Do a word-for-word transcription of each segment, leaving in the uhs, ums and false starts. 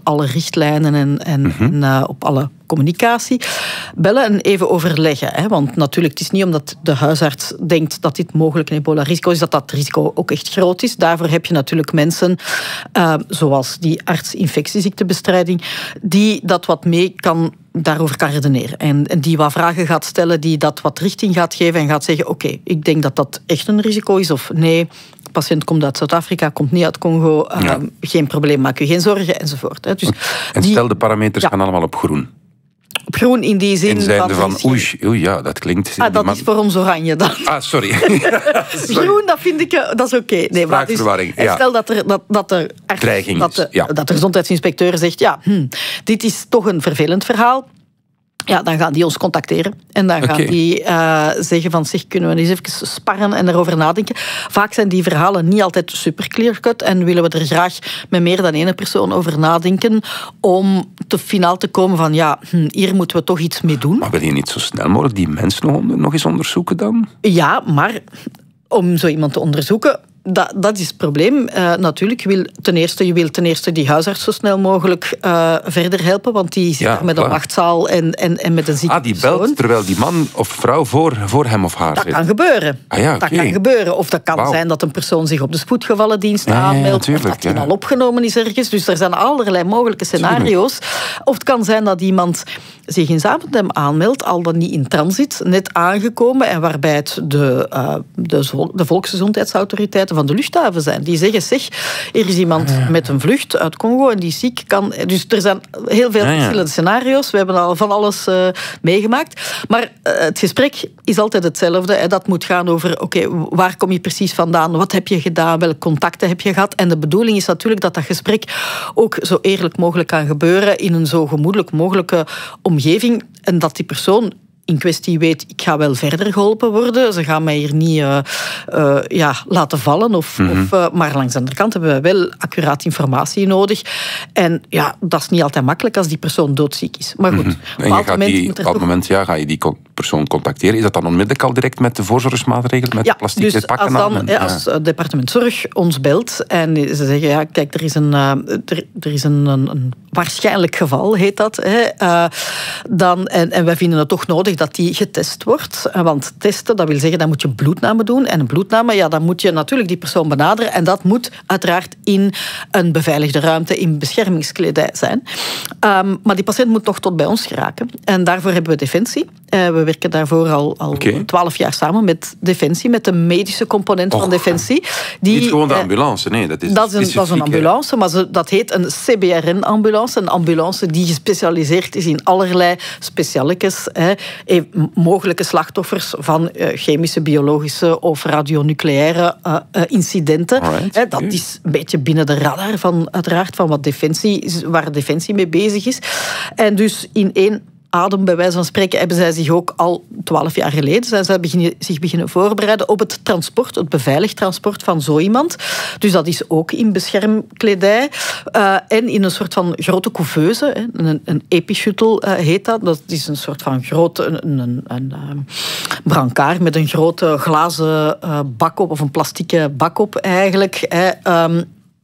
alle richtlijnen en, en, mm-hmm. en uh, op alle communicatie bellen en even overleggen. Hè? Want natuurlijk, het is niet omdat de huisarts denkt dat dit mogelijk een ebola-risico is, dat dat risico ook echt groot is. Daarvoor heb je natuurlijk mensen, uh, zoals die arts infectieziektebestrijding, die dat wat mee kan, daarover kan redeneren. En, en die wat vragen gaat stellen, die dat wat richting gaat geven en gaat zeggen, oké, okay, ik denk dat dat echt een risico is, of nee, de patiënt komt uit Zuid-Afrika, komt niet uit Congo, uh, ja. geen probleem, maak u geen zorgen, enzovoort. Hè. Dus en die, stel, de parameters ja. gaan allemaal op groen. Op groen in die zin in van... van van oei, oei, ja, dat klinkt... Ah, dat man... is voor ons oranje dan. Ah, sorry. sorry. Groen, dat vind ik... Dat is oké. Okay. Nee, maar dus, ja. Stel dat er... Dat, dat er echt, dreiging dat de, is, ja. dat de gezondheidsinspecteur zegt, ja, hm, dit is toch een vervelend verhaal. Ja, dan gaan die ons contacteren. En dan gaan okay. die uh, zeggen van, zeg, kunnen we eens even sparren en erover nadenken. Vaak zijn die verhalen niet altijd super clear-cut en willen we er graag met meer dan één persoon over nadenken om te finaal te komen van, ja, hm, hier moeten we toch iets mee doen. Maar wil je niet zo snel mogelijk die mensen nog, nog eens onderzoeken dan? Ja, maar om zo iemand te onderzoeken... Dat, dat is het probleem. Uh, natuurlijk, je wil ten eerste, je wil ten eerste die huisarts zo snel mogelijk uh, verder helpen, want die zit ja, er met een wachtzaal en, en, en met een zieke Ah, die belt persoon. Terwijl die man of vrouw voor, voor hem of haar dat zit. Dat kan gebeuren. Ah, ja, okay. Dat kan gebeuren. Of dat kan wow. zijn dat een persoon zich op de spoedgevallendienst ja, aanmeldt, ja, of dat hij ja. al opgenomen is ergens. Dus er zijn allerlei mogelijke scenario's. Tuurlijk. Of het kan zijn dat iemand zich in Zaventem aanmeldt, al dan niet in transit, net aangekomen, en waarbij het de, uh, de, de volksgezondheidsautoriteiten van de luchthaven zijn. Die zeggen, zeg, er is iemand ja. met een vlucht uit Congo en die is ziek. Kan... Dus er zijn heel veel ja, ja. verschillende scenario's. We hebben al van alles uh, meegemaakt. Maar uh, het gesprek is altijd hetzelfde. Hè. Dat moet gaan over, oké, okay, waar kom je precies vandaan? Wat heb je gedaan? Welke contacten heb je gehad? En de bedoeling is natuurlijk dat dat gesprek ook zo eerlijk mogelijk kan gebeuren in een zo gemoedelijk mogelijke omgeving. En dat die persoon in kwestie weet, ik ga wel verder geholpen worden. Ze gaan mij hier niet uh, uh, ja, laten vallen. Of, mm-hmm. of, uh, maar langs de andere kant hebben we wel accuraat informatie nodig. En ja, dat is niet altijd makkelijk als die persoon doodziek is. Maar goed, mm-hmm. En je gaat die, op een bepaald toch... moment ja, ga je die persoon contacteren. Is dat dan onmiddellijk al direct met de voorzorgsmaatregelen, met ja, plastieke dus pakken als dan, aan? En, ja, als het departement Zorg ons belt en ze zeggen, ja, kijk, er is een, uh, er, er is een, een, een waarschijnlijk geval, heet dat. Hè, uh, dan, en, en wij vinden het toch nodig dat die getest wordt. Want testen, dat wil zeggen, dan moet je een bloedname doen. En een bloedname, ja, dan moet je natuurlijk die persoon benaderen. En dat moet uiteraard in een beveiligde ruimte, in beschermingskledij zijn. Um, maar die patiënt moet nog tot bij ons geraken. En daarvoor hebben we Defensie. Uh, we werken daarvoor al twaalf okay. jaar samen met Defensie, met de medische component Och, van Defensie. Die, niet gewoon de ambulance, nee. Dat is, dat is, een, dat is een ambulance, maar ze, dat heet een C B R N-ambulance. Een ambulance die gespecialiseerd is in allerlei specialekes. Hè, mogelijke slachtoffers van uh, chemische, biologische of radionucleaire uh, uh, incidenten. Alright, Hè, dat okay. is een beetje binnen de radar van, uiteraard, van wat Defensie, waar Defensie mee bezig is. En dus in één adem, bij wijze van spreken, hebben zij zich ook al twaalf jaar geleden zijn zij beginnen, zich beginnen voorbereiden op het transport, het beveiligd transport van zo iemand. Dus dat is ook in beschermkledij uh, en in een soort van grote couveuse, hè, een, een epishuttle uh, heet dat. Dat is een soort van grote een, een, een, een brancard met een grote glazen uh, bak op, of een plastieke bak op eigenlijk. Hè, um,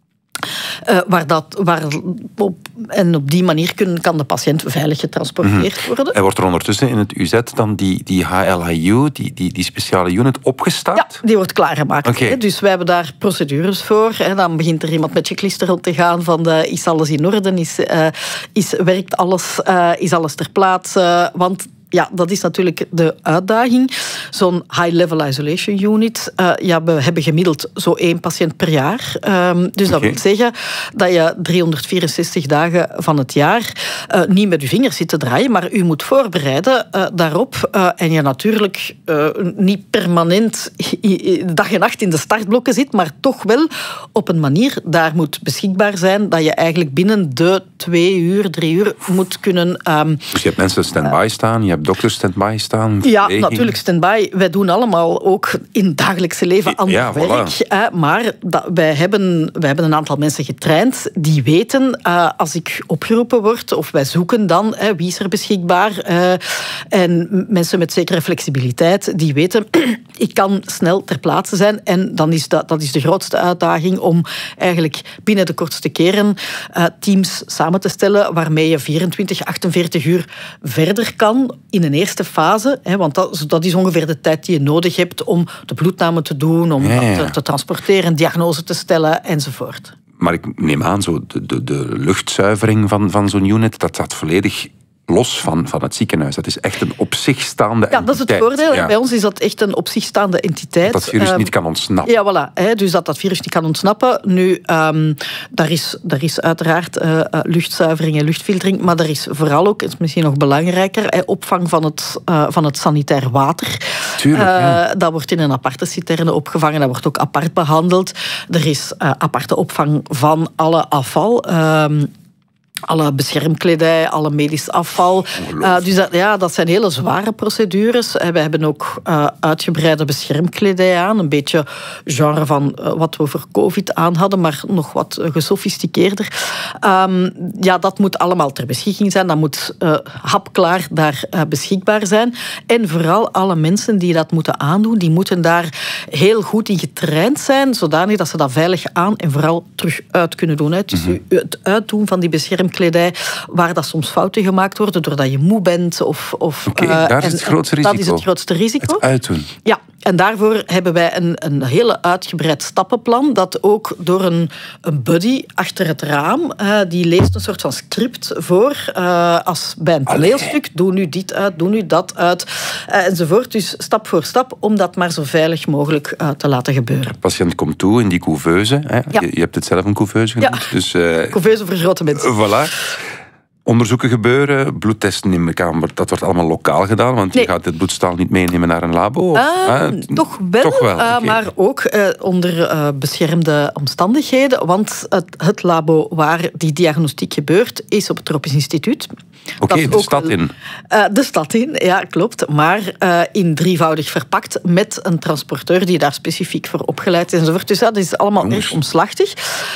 Uh, waar dat, waar op, en op die manier kun, kan de patiënt veilig getransporteerd worden. En wordt er ondertussen in het U Z dan die, die H L H U, die, die, die speciale unit, opgestart? Ja, die wordt klaargemaakt. Okay. Hè. Dus wij hebben daar procedures voor. Hè. Dan begint er iemand met checklisten rond te gaan van de, is alles in orde, is, uh, is, werkt alles, uh, is alles ter plaatse, want ja, dat is natuurlijk de uitdaging. Zo'n high-level isolation unit, uh, ja, we hebben gemiddeld zo één patiënt per jaar. Um, dus dat okay. wil zeggen dat je driehonderdvierenzestig dagen van het jaar uh, niet met je vingers zit te draaien, maar u moet voorbereiden uh, daarop. Uh, en je natuurlijk uh, niet permanent dag en nacht in de startblokken zit, maar toch wel op een manier daar moet beschikbaar zijn dat je eigenlijk binnen de twee uur, drie uur moet kunnen... Um, dus je hebt mensen stand-by staan, je hebt dokters stand-by staan? Ja, natuurlijk stand-by. Wij doen allemaal ook in het dagelijkse leven ander ja, werk. Voilà. Hè, maar dat, wij, hebben, wij hebben een aantal mensen getraind die weten, uh, als ik opgeroepen word, of wij zoeken dan, hè, wie is er beschikbaar. Uh, en mensen met zekere flexibiliteit, die weten... ik kan snel ter plaatse zijn. En dan is dat, dat is de grootste uitdaging om eigenlijk binnen de kortste keren uh, teams samen te stellen waarmee je vierentwintig, achtenveertig uur verder kan in een eerste fase. Hè, want dat, dat is ongeveer de tijd die je nodig hebt om de bloedname te doen, om ja, ja. Te, te transporteren, diagnose te stellen enzovoort. Maar ik neem aan, zo de, de, de luchtzuivering van, van zo'n unit, dat staat volledig los van, van het ziekenhuis. Dat is echt een op zich staande entiteit. Ja, dat is het voordeel. Ja. Bij ons is dat echt een op zich staande entiteit. Dat dat virus uh, niet kan ontsnappen. Ja, voilà. Hè, dus dat dat virus niet kan ontsnappen. Nu, um, daar, is, daar is uiteraard uh, luchtzuivering en luchtfiltering, maar er is vooral ook, het is misschien nog belangrijker, hè, opvang van het, uh, van het sanitair water. Tuurlijk, uh, ja. Dat wordt in een aparte citerne opgevangen, dat wordt ook apart behandeld. Er is uh, aparte opvang van alle afval. Uh, Alle beschermkledij, alle medisch afval. Uh, dus dat, ja, dat zijn hele zware procedures. We hebben ook uh, uitgebreide beschermkledij aan. Een beetje genre van uh, wat we voor COVID aan hadden, maar nog wat uh, gesofisticeerder. Um, ja, dat moet allemaal ter beschikking zijn. Dat moet uh, hapklaar daar uh, beschikbaar zijn. En vooral alle mensen die dat moeten aandoen, die moeten daar heel goed in getraind zijn, zodanig dat ze dat veilig aan en vooral terug uit kunnen doen. Hè. Dus mm-hmm. het uitdoen van die beschermkledij, waar dat soms fouten gemaakt worden doordat je moe bent. Of, of, Oké, okay, uh, daar is het grootste risico. Dat is het grootste risico. Het uitdoen. Ja, en daarvoor hebben wij een, een hele uitgebreid stappenplan dat ook door een, een buddy achter het raam, uh, die leest een soort van script voor uh, als bij een toneelstuk. Doe nu dit uit, doe nu dat uit, uh, enzovoort. Dus stap voor stap, om dat maar zo veilig mogelijk uh, te laten gebeuren. De patiënt komt toe in die couveuse. Hè? Ja. Je, je hebt het zelf een couveuse genoemd. Ja, dus, uh, couveuse voor grote mensen. Voilà. Onderzoeken gebeuren, bloedtesten in de kamer, dat wordt allemaal lokaal gedaan, want nee. je gaat het bloedstaal niet meenemen naar een labo? Of, uh, uh, toch wel, toch wel uh, okay. maar ook uh, onder uh, beschermde omstandigheden, want het, het labo waar die diagnostiek gebeurt, is op het Tropisch Instituut. Oké, okay, de stad in. Uh, de stad in, ja, klopt. Maar uh, in drievoudig verpakt met een transporteur die daar specifiek voor opgeleid is enzovoort. Dus dat is allemaal erg omslachtig.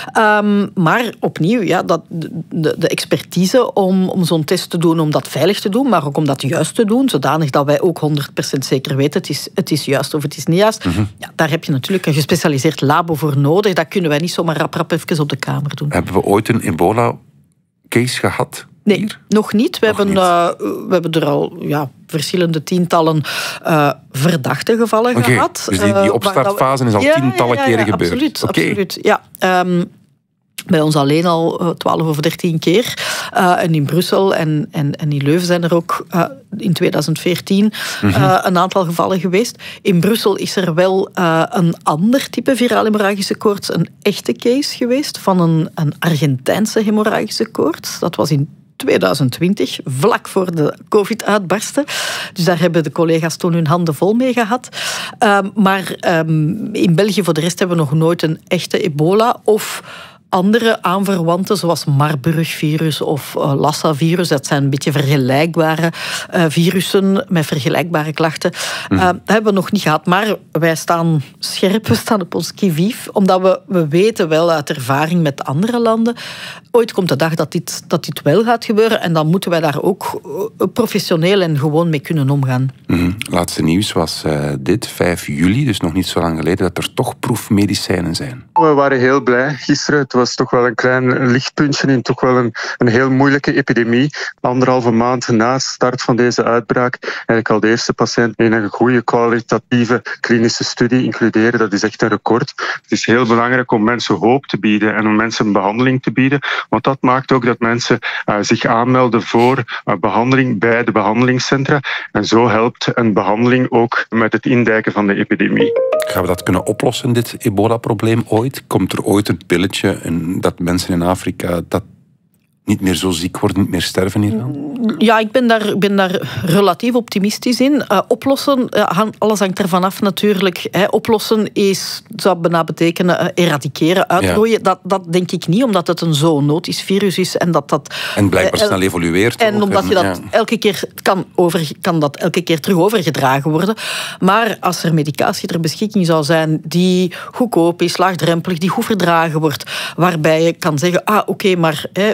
Um, maar opnieuw, ja, dat, de, de expertise om, om zo'n test te doen, om dat veilig te doen, maar ook om dat juist te doen, zodanig dat wij ook honderd procent zeker weten het is, het is juist of het is niet juist. Mm-hmm. Ja, daar heb je natuurlijk een gespecialiseerd labo voor nodig. Dat kunnen wij niet zomaar rap rap even op de kamer doen. Hebben we ooit een ebola-case gehad? Nee, hier? nog niet. We, nog hebben, niet. Uh, we hebben er al ja, verschillende tientallen uh, verdachte gevallen okay, gehad. Dus die, die opstartfase is al ja, tientallen ja, ja, ja, keren gebeurd? Absoluut, okay. absoluut. Ja, um, bij ons alleen al twaalf of dertien keer. Uh, en in Brussel en, en, en in Leuven zijn er ook uh, in tweeduizend veertien mm-hmm. uh, een aantal gevallen geweest. In Brussel is er wel uh, een ander type virale hemorragische koorts, een echte case geweest van een, een Argentijnse hemorragische koorts. Dat was in tweeduizend twintig, vlak voor de COVID uitbarstte. Dus daar hebben de collega's toen hun handen vol mee gehad. Um, maar um, in België voor de rest hebben we nog nooit een echte ebola of andere aanverwanten, zoals Marburg-virus of uh, Lassa-virus. Dat zijn een beetje vergelijkbare uh, virussen met vergelijkbare klachten. Mm. Uh, dat hebben we nog niet gehad, maar wij staan scherp, we staan op ons qui-vive, omdat we, we weten wel uit ervaring met andere landen, ooit komt de dag dat dit, dat dit wel gaat gebeuren en dan moeten wij daar ook professioneel en gewoon mee kunnen omgaan. Mm. Laatste nieuws was uh, dit, vijf juli, dus nog niet zo lang geleden, dat er toch proefmedicijnen zijn. We waren heel blij gisteren. Het was toch wel een klein lichtpuntje in toch wel een, een heel moeilijke epidemie. Anderhalve maand na start van deze uitbraak, eigenlijk al de eerste patiënt in een goede kwalitatieve klinische studie includeren. Dat is echt een record. Het is heel belangrijk om mensen hoop te bieden en om mensen een behandeling te bieden. Want dat maakt ook dat mensen uh, zich aanmelden voor uh, behandeling bij de behandelingscentra. En zo helpt een behandeling ook met het indijken van de epidemie. Gaan we dat kunnen oplossen, dit ebola-probleem ooit? Komt er ooit een pilletje en dat mensen in Afrika dat niet meer zo ziek worden, niet meer sterven hieraan? Ja, ik ben daar, ben daar relatief optimistisch in. Uh, oplossen, uh, alles hangt ervan af natuurlijk. Hè. Oplossen is, zou bijna betekenen uh, eradiceren, uitrooien. Ja. Dat, dat denk ik niet, omdat het een zoonotisch virus is. En, dat dat, en blijkbaar uh, snel evolueert. En ook, omdat en, je dat ja. elke keer kan, over, kan dat elke keer terug overgedragen worden. Maar als er medicatie ter beschikking zou zijn die goedkoop is, laagdrempelig, die goed verdragen wordt, waarbij je kan zeggen, ah oké, okay, maar hè, zoals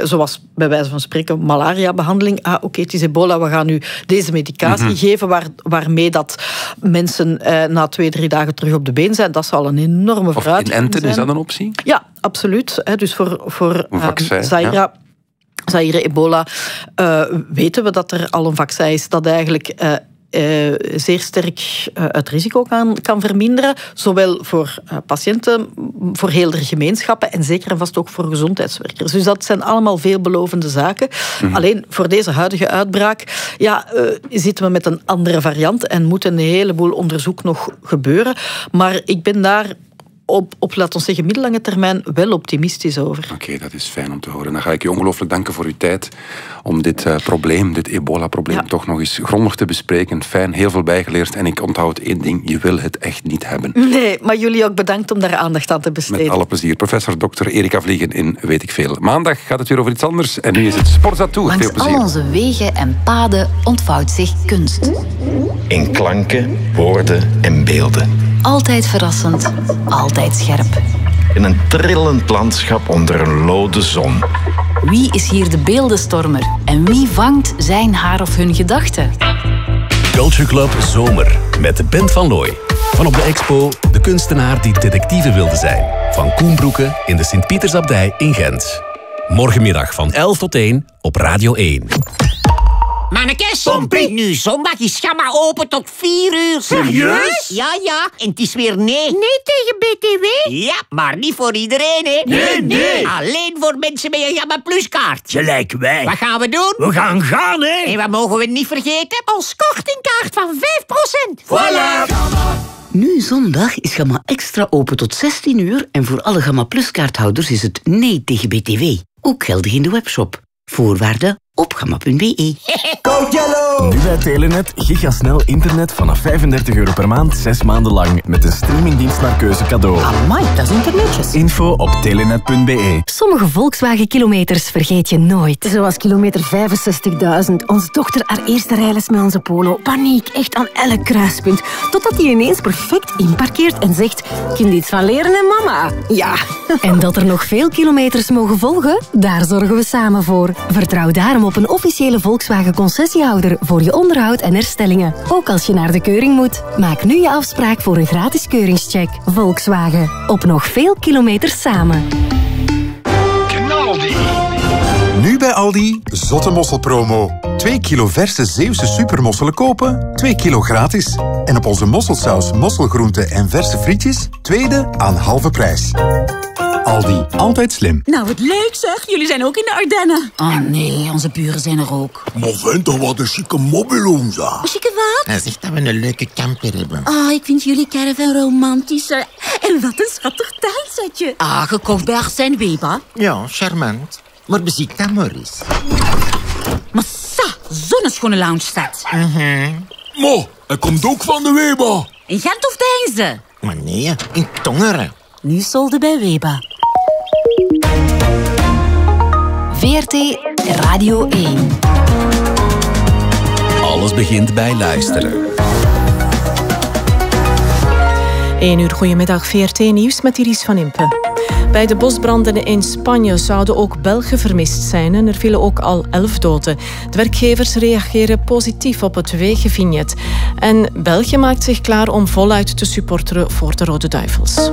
bij wijze van spreken malaria-behandeling. Ah, oké, okay, het is ebola, we gaan nu deze medicatie mm-hmm. geven, waar, waarmee dat mensen eh, na twee, drie dagen terug op de been zijn. Dat zal een enorme vooruitgang zijn. Of inenten, is dat een optie? Ja, absoluut. He, dus voor, voor een vaccin, um, Zaire... Ja. Zaire ebola uh, weten we dat er al een vaccin is dat eigenlijk uh, uh, zeer sterk uh, het risico kan, kan verminderen. Zowel voor uh, patiënten, voor heel de gemeenschappen en zeker en vast ook voor gezondheidswerkers. Dus dat zijn allemaal veelbelovende zaken. Mm-hmm. Alleen voor deze huidige uitbraak ja, uh, zitten we met een andere variant en moet een heleboel onderzoek nog gebeuren. Maar ik ben daar Op, op, laten we zeggen, middellange termijn wel optimistisch over. Oké, okay, dat is fijn om te horen. Dan ga ik je ongelooflijk danken voor uw tijd om dit uh, probleem, dit ebola-probleem, ja. toch nog eens grondig te bespreken. Fijn, heel veel bijgeleerd. En ik onthoud één ding, je wil het echt niet hebben. Nee, maar jullie ook bedankt om daar aandacht aan te besteden. Met alle plezier. Professor dokter Erika Vliegen in Weet ik Veel. Maandag gaat het weer over iets anders. En nu is het Sportzatour. Langs veel plezier. al onze wegen en paden ontvouwt zich kunst. In klanken, woorden en beelden. Altijd verrassend, altijd scherp. In een trillend landschap onder een lode zon. Wie is hier de beeldenstormer en wie vangt zijn haar of hun gedachten? Culture Club Zomer met de Bent van Looy. Van op de expo De kunstenaar die detectieve wilde zijn. Van Koen Broeke in de Sint-Pietersabdij in Gent. Morgenmiddag van elf tot één op Radio één. Mannekes, Pompie. Nu zondag is Gamma open tot vier uur. Serieus? Ja, ja. En het is weer nee. Nee tegen B T W? Ja, maar niet voor iedereen, hè. Nee, nee. Alleen voor mensen met een Gamma Plus kaart. Gelijk wij. Wat gaan we doen? We gaan gaan, hè. En wat mogen we niet vergeten? Ons kortingkaart van vijf procent. Voilà. Nu zondag is Gamma Extra open tot zestien uur en voor alle Gamma Plus kaarthouders is het nee tegen B T W. Ook geldig in de webshop. Voorwaarden op gamma punt b e. Nu bij Telenet gigasnel internet vanaf vijfendertig euro per maand, zes maanden lang. Met een streamingdienst naar keuze cadeau. Amai, dat is internetjes. Info op telenet punt b e. Sommige Volkswagen-kilometers vergeet je nooit. Zoals kilometer vijfenzestigduizend. Onze dochter haar eerste rijles met onze Polo. Paniek, echt aan elk kruispunt. Totdat hij ineens perfect inparkeert en zegt... Kind iets van leren en mama. Ja. En dat er nog veel kilometers mogen volgen? Daar zorgen we samen voor. Vertrouw daarom op een officiële Volkswagen-concessiehouder voor je onderhoud en herstellingen. Ook als je naar de keuring moet. Maak nu je afspraak voor een gratis keuringscheck. Volkswagen. Op nog veel kilometers samen. Knaldi. Nu bij Aldi, zotte mosselpromo. twee kilo verse Zeeuwse supermosselen kopen, twee kilo gratis. En op onze mosselsaus, mosselgroenten en verse frietjes, tweede aan halve prijs. Aldi, altijd slim. Nou, wat leuk zeg. Jullie zijn ook in de Ardennen. Oh nee, onze buren zijn er ook. Maar vind toch wat een chique mobilhomza. Een chique wat? Hij zegt dat we een leuke camper hebben. Ah, oh, ik vind jullie caravan romantischer. En wat een schattig tuinzetje. Ah, gekocht bij Arsène Weber. Ja, charmant. Maar beziek dat maar eens. Maar sa, zo'n schone lounge staat. Mm-hmm. Mo, hij komt ook van de Weber. In Gent of Deinze? Maar nee, in Tongeren. Nu solde bij Weber. V R T Radio één. Alles begint bij luisteren. één uur, goedemiddag, V R T Nieuws met Iris van Impe. Bij de bosbranden in Spanje zouden ook Belgen vermist zijn en er vielen ook al elf doden. De werkgevers reageren positief op het wegenvignet. En België maakt zich klaar om voluit te supporteren voor de Rode Duivels.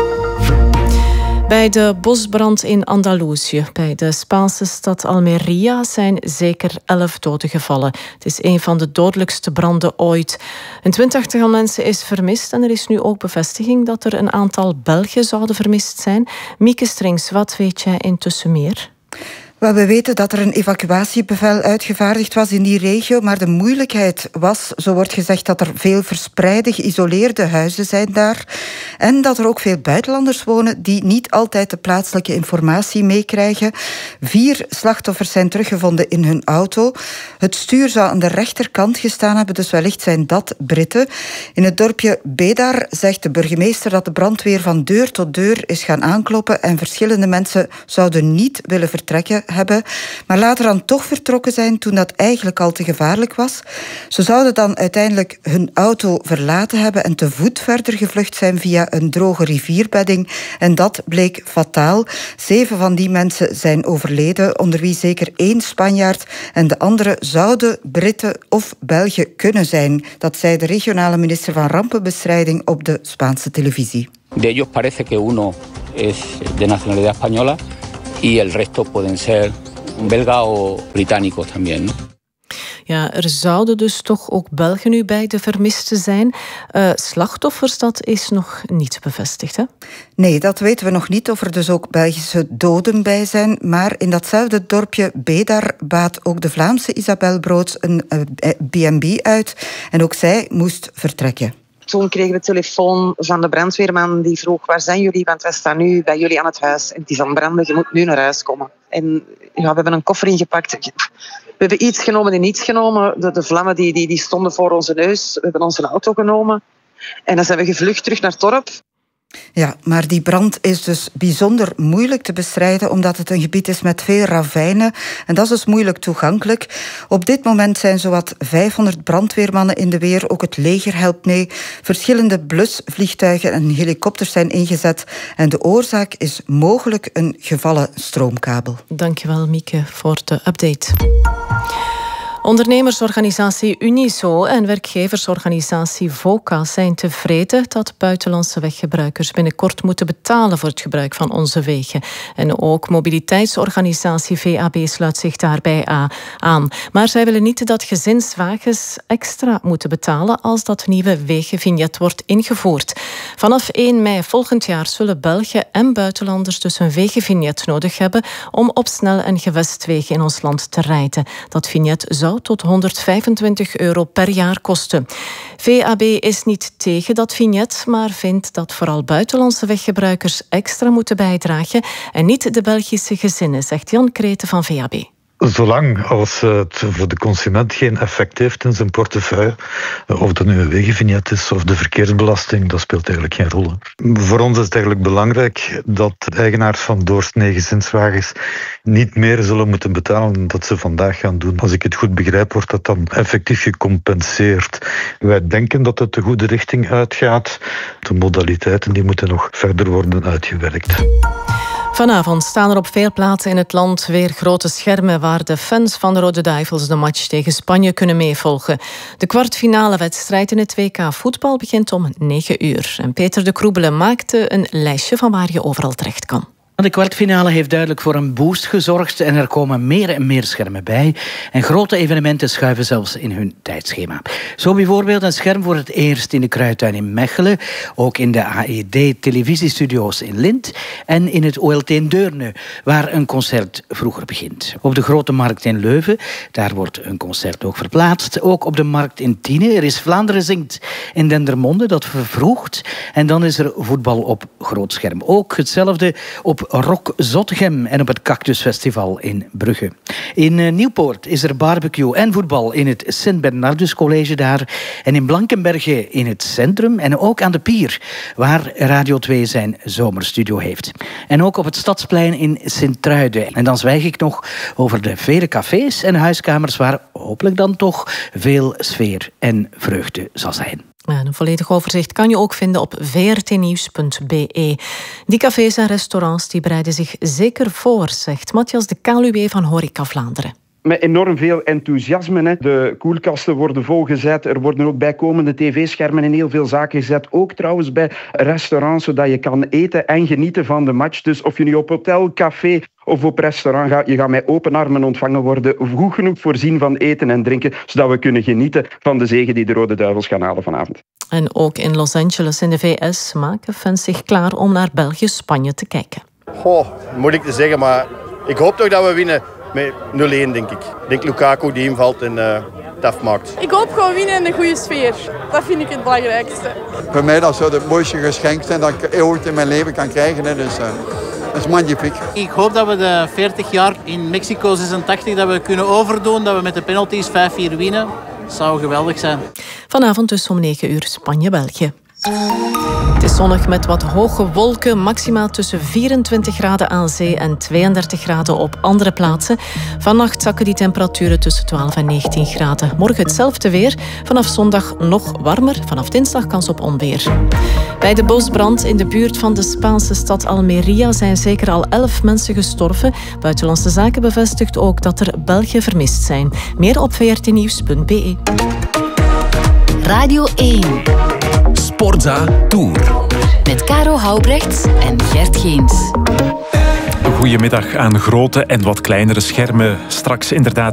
Bij de bosbrand in Andalusië, bij de Spaanse stad Almería, zijn zeker elf doden gevallen. Het is een van de dodelijkste branden ooit. Een twintigtal mensen is vermist en er is nu ook bevestiging dat er een aantal Belgen zouden vermist zijn. Mieke Strings, wat weet jij intussen meer? Wel, we weten dat er een evacuatiebevel uitgevaardigd was in die regio, maar de moeilijkheid was, zo wordt gezegd, dat er veel verspreide, geïsoleerde huizen zijn daar en dat er ook veel buitenlanders wonen die niet altijd de plaatselijke informatie meekrijgen. Vier slachtoffers zijn teruggevonden in hun auto. Het stuur zou aan de rechterkant gestaan hebben, dus wellicht zijn dat Britten. In het dorpje Bedar zegt de burgemeester dat de brandweer van deur tot deur is gaan aankloppen en verschillende mensen zouden niet willen vertrekken, hebben, maar later dan toch vertrokken zijn toen dat eigenlijk al te gevaarlijk was. Ze zouden dan uiteindelijk hun auto verlaten hebben en te voet verder gevlucht zijn via een droge rivierbedding. En dat bleek fataal. Zeven van die mensen zijn overleden, onder wie zeker één Spanjaard. En de andere zouden Britten of Belgen kunnen zijn. Dat zei de regionale minister van Rampenbestrijding op de Spaanse televisie. De ellos parece que uno es de nacionalidad española y el resto pueden ser belga o británicos también. Ja, er zouden dus toch ook Belgen nu bij de vermisten zijn. Uh, slachtoffers, dat is nog niet bevestigd, hè? Nee, dat weten we nog niet, of er dus ook Belgische doden bij zijn. Maar in datzelfde dorpje Bedar baat ook de Vlaamse Isabel Broods een B en B uit. En ook zij moest vertrekken. Toen kregen we telefoon van de brandweerman die vroeg: waar zijn jullie? Want wij staan nu bij jullie aan het huis. En het is aan branden, je moet nu naar huis komen. En ja, we hebben een koffer ingepakt. We hebben iets genomen en niets genomen. De, de vlammen die, die, die stonden voor onze neus. We hebben onze auto genomen. En dan zijn we gevlucht terug naar het dorp. Ja, maar die brand is dus bijzonder moeilijk te bestrijden, omdat het een gebied is met veel ravijnen. En dat is dus moeilijk toegankelijk. Op dit moment zijn zowat vijfhonderd brandweermannen in de weer. Ook het leger helpt mee. Verschillende blusvliegtuigen en helikopters zijn ingezet. En de oorzaak is mogelijk een gevallen stroomkabel. Dankjewel, Mieke, voor de update. Ondernemersorganisatie Uniso en werkgeversorganisatie VOCA zijn tevreden dat buitenlandse weggebruikers binnenkort moeten betalen voor het gebruik van onze wegen. En ook mobiliteitsorganisatie V A B sluit zich daarbij aan. Maar zij willen niet dat gezinswagens extra moeten betalen als dat nieuwe wegenvignet wordt ingevoerd. Vanaf één mei volgend jaar zullen Belgen en buitenlanders dus een wegenvignet nodig hebben om op snel- en gewestwegen in ons land te rijden. Dat vignet zou tot honderdvijfentwintig euro per jaar kosten. V A B is niet tegen dat vignet, maar vindt dat vooral buitenlandse weggebruikers extra moeten bijdragen en niet de Belgische gezinnen, zegt Jan Kreten van V A B. Zolang als het voor de consument geen effect heeft in zijn portefeuille, of dat nu een wegenvignet is of de verkeersbelasting, dat speelt eigenlijk geen rol. Voor ons is het eigenlijk belangrijk dat eigenaars van doorsnee gezinswagens niet meer zullen moeten betalen dan dat ze vandaag gaan doen. Als ik het goed begrijp, wordt dat dan effectief gecompenseerd. Wij denken dat het de goede richting uitgaat. De modaliteiten die moeten nog verder worden uitgewerkt. Vanavond staan er op veel plaatsen in het land weer grote schermen waar de fans van de Rode Duivels de match tegen Spanje kunnen meevolgen. De kwartfinale wedstrijd in het W K voetbal begint om negen uur. En Peter de Kroebelen maakte een lijstje van waar je overal terecht kan. De kwartfinale heeft duidelijk voor een boost gezorgd en er komen meer en meer schermen bij. En grote evenementen schuiven zelfs in hun tijdschema. Zo bijvoorbeeld een scherm voor het eerst in de Kruidtuin in Mechelen, ook in de A E D-televisiestudio's in Lint en in het O L T in Deurne, waar een concert vroeger begint. Op de Grote Markt in Leuven, daar wordt een concert ook verplaatst. Ook op de Markt in Tiene. Er is Vlaanderen Zingt in Dendermonde, dat vervroegt. En dan is er voetbal op groot scherm. Ook hetzelfde op Rock Zottegem en op het Cactusfestival in Brugge. In Nieuwpoort is er barbecue en voetbal in het Sint-Bernardus College daar. En in Blankenberge in het centrum en ook aan de Pier, waar Radio twee zijn zomerstudio heeft. En ook op het Stadsplein in Sint-Truiden. En dan zwijg ik nog over de vele cafés en huiskamers waar hopelijk dan toch veel sfeer en vreugde zal zijn. Een volledig overzicht kan je ook vinden op v r t nieuws punt b e. Die cafés en restaurants die bereiden zich zeker voor, zegt Matthias de Kaluwe van Horeca Vlaanderen. Met enorm veel enthousiasme. Hè. De koelkasten worden volgezet. Er worden ook bijkomende tv-schermen in heel veel zaken gezet. Ook trouwens bij restaurants, zodat je kan eten en genieten van de match. Dus of je nu op hotel, café of op restaurant gaat, je gaat met open armen ontvangen worden. Goed genoeg voorzien van eten en drinken, zodat we kunnen genieten van de zege die de Rode Duivels gaan halen vanavond. En ook in Los Angeles in de V S maken fans zich klaar om naar België-Spanje te kijken. Goh, moeilijk te zeggen, maar ik hoop toch dat we winnen. Met nul één, denk ik. Ik denk Lukaku die invalt en uh, het afmaakt. Ik hoop gewoon winnen in een goede sfeer. Dat vind ik het belangrijkste. Voor mij dat zou het mooiste geschenk zijn dat ik ooit in mijn leven kan krijgen. Hè. Dus, uh, dat is magnifiek. Ik hoop dat we de veertig jaar in Mexico zesentachtig dat we kunnen overdoen. Dat we met de penalties vijf vier winnen. Dat zou geweldig zijn. Vanavond dus om negen uur Spanje-België. Het is zonnig met wat hoge wolken, maximaal tussen vierentwintig graden aan zee en tweeëndertig graden op andere plaatsen. Vannacht zakken die temperaturen tussen twaalf en negentien graden. Morgen hetzelfde weer, vanaf zondag nog warmer, vanaf dinsdag kans op onweer. Bij de bosbrand in de buurt van de Spaanse stad Almería zijn zeker al elf mensen gestorven. Buitenlandse Zaken bevestigt ook dat er Belgen vermist zijn. Meer op v r t nieuws punt b e. Radio één. Sportza Tour. Met Caro Houbrechts en Gert Geens. Goedemiddag aan grote en wat kleinere schermen. Straks inderdaad